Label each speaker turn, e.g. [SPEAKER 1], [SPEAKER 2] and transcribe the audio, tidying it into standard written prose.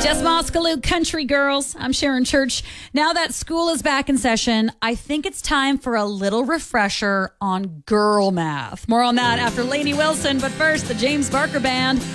[SPEAKER 1] Jess Moskaloo, Country Girls. I'm Sharon Church. Now that school is back in session, I think it's time for a little refresher on girl math. More on that after Lainey Wilson, but first, the James Barker Band.